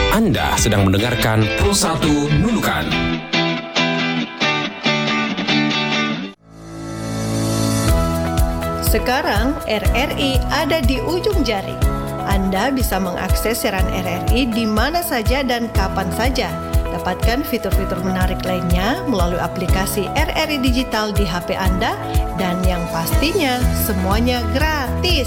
Anda sedang mendengarkan Pro 1 Nunukan. Sekarang RRI ada di ujung jari. Anda bisa mengakses siaran RRI di mana saja dan kapan saja. Dapatkan fitur-fitur menarik lainnya melalui aplikasi RRI Digital di HP Anda dan yang pastinya semuanya gratis.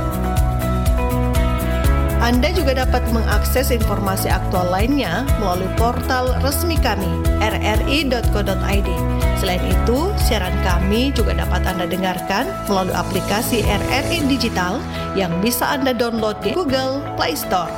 Anda juga dapat mengakses informasi aktual lainnya melalui portal resmi kami, rri.co.id. Selain itu, siaran kami juga dapat Anda dengarkan melalui aplikasi RRI Digital yang bisa Anda download di Google Play Store.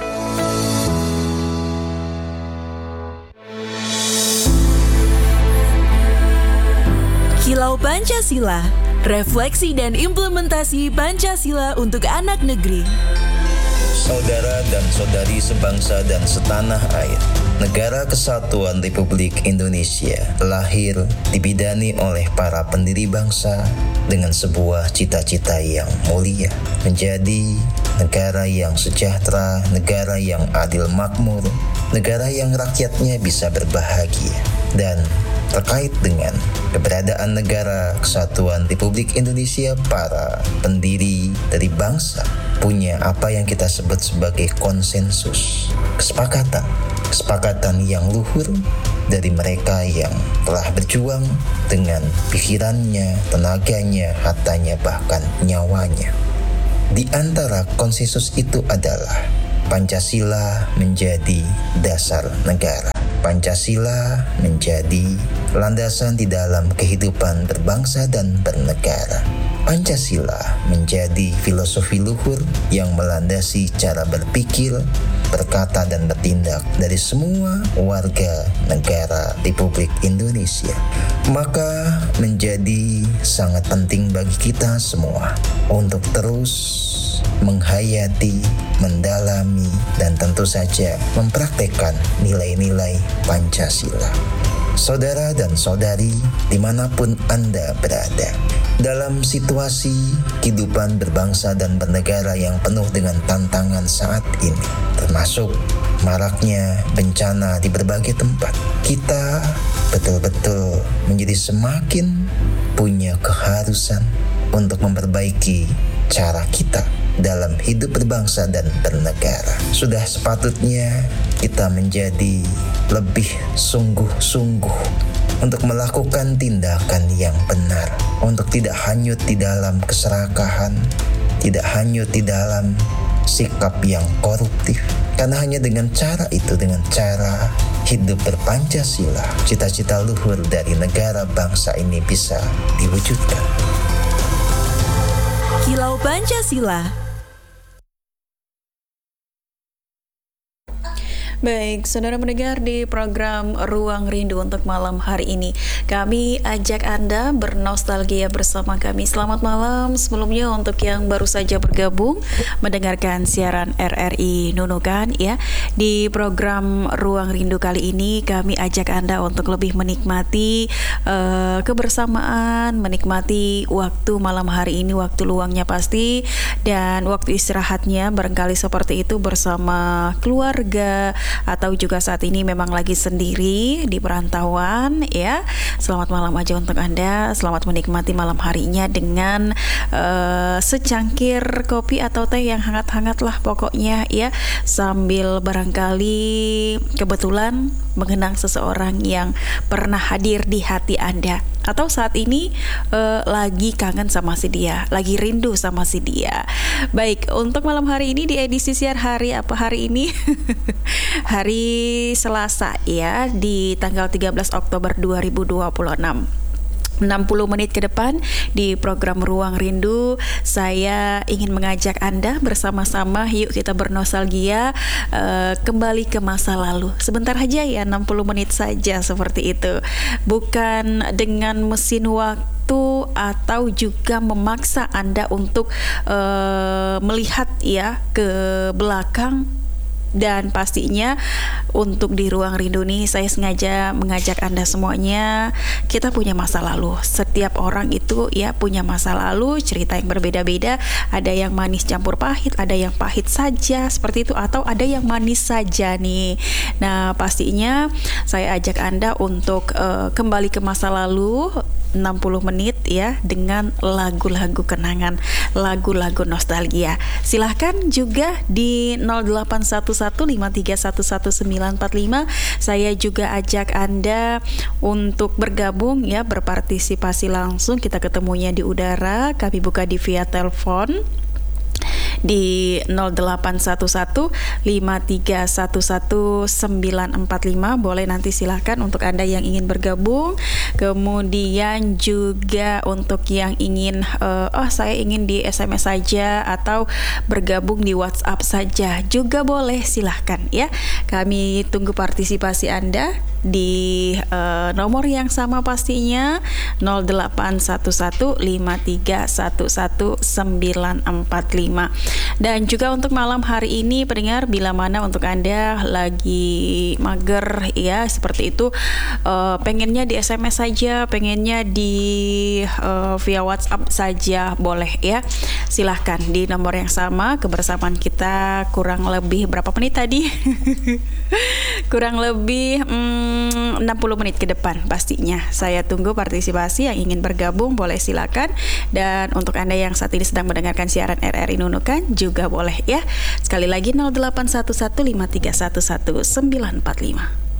Kilau Pancasila, refleksi dan implementasi Pancasila untuk anak negeri. Saudara dan saudari sebangsa dan setanah air, Negara Kesatuan Republik Indonesia lahir dibidani oleh para pendiri bangsa dengan sebuah cita-cita yang mulia, menjadi negara yang sejahtera, negara yang adil makmur, negara yang rakyatnya bisa berbahagia. Dan terkait dengan keberadaan Negara Kesatuan Republik Indonesia, para pendiri dari bangsa punya apa yang kita sebut sebagai konsensus, kesepakatan yang luhur dari mereka yang telah berjuang dengan pikirannya, tenaganya, hartanya, bahkan nyawanya. Di antara konsensus itu adalah Pancasila menjadi dasar negara. Pancasila menjadi landasan di dalam kehidupan berbangsa dan bernegara. Pancasila menjadi filosofi luhur yang melandasi cara berpikir, berkata dan bertindak dari semua warga negara Republik Indonesia. Maka menjadi sangat penting bagi kita semua untuk terus menghayati, mendalami, dan tentu saja mempraktekkan nilai-nilai Pancasila. Saudara dan saudari, dimanapun Anda berada, dalam situasi kehidupan berbangsa dan bernegara yang penuh dengan tantangan saat ini, termasuk maraknya bencana di berbagai tempat, kita betul-betul menjadi semakin punya keharusan untuk memperbaiki cara kita dalam hidup berbangsa dan bernegara. Sudah sepatutnya kita menjadi lebih sungguh-sungguh untuk melakukan tindakan yang benar, untuk tidak hanyut di dalam keserakahan, tidak hanyut di dalam sikap yang koruptif. Karena hanya dengan cara itu, dengan cara hidup berpancasila, cita-cita luhur dari negara bangsa ini bisa diwujudkan. Kilau Pancasila. Baik, saudara mendengar di program Ruang Rindu untuk malam hari ini, kami ajak Anda bernostalgia bersama kami. Selamat malam sebelumnya untuk yang baru saja bergabung mendengarkan siaran RRI Nunukan ya. Di program Ruang Rindu kali ini kami ajak Anda untuk lebih menikmati kebersamaan, menikmati waktu malam hari ini, waktu luangnya pasti, dan waktu istirahatnya barangkali seperti itu bersama keluarga, atau juga saat ini memang lagi sendiri di perantauan ya. Selamat malam aja untuk Anda. Selamat menikmati malam harinya dengan secangkir kopi atau teh yang hangat-hangat lah pokoknya ya, sambil barangkali kebetulan mengenang seseorang yang pernah hadir di hati Anda, atau saat ini lagi kangen sama si dia, lagi rindu sama si dia. Baik, untuk malam hari ini di edisi siar hari apa hari ini? Hari Selasa ya, di tanggal 13 Oktober 2026. 60 menit ke depan di program Ruang Rindu, saya ingin mengajak Anda bersama-sama, yuk kita bernostalgia kembali ke masa lalu. Sebentar aja ya, 60 menit saja seperti itu. Bukan dengan mesin waktu atau juga memaksa Anda untuk melihat ya ke belakang Dan pastinya untuk di Ruang Rindu nih saya sengaja mengajak Anda semuanya, kita punya masa lalu. Setiap orang itu ya punya masa lalu, cerita yang berbeda-beda. Ada yang manis campur pahit, ada yang pahit saja seperti itu, atau ada yang manis saja nih. Nah, pastinya saya ajak Anda untuk kembali ke masa lalu 60 menit ya, dengan lagu-lagu kenangan, lagu-lagu nostalgia. Silahkan juga di 081153111945. Saya juga ajak Anda untuk bergabung ya, berpartisipasi langsung. Kita ketemunya di udara, kami buka di via telepon di 081153111945. Boleh nanti silahkan untuk Anda yang ingin bergabung. Kemudian juga untuk yang ingin saya ingin di SMS saja atau bergabung di WhatsApp saja juga boleh, silahkan ya. Kami tunggu partisipasi Anda di nomor yang sama pastinya, 081153111945. Dan juga untuk malam hari ini pendengar, bila mana untuk Anda lagi mager ya seperti itu, pengennya di SMS saja, pengennya di via WhatsApp saja boleh ya. Silahkan di nomor yang sama. Kebersamaan kita kurang lebih berapa menit tadi? Kurang lebih 60 menit ke depan pastinya. Saya tunggu partisipasi yang ingin bergabung, boleh silakan. Dan untuk Anda yang saat ini sedang mendengarkan siaran RRI Nunukan juga boleh ya. Sekali lagi 081153111945.